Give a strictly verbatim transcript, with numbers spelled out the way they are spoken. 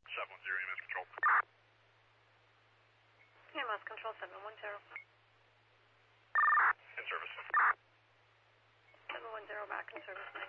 seven one zero, E M S Control. E M S Control seven one zero. In service. seven one zero back in service.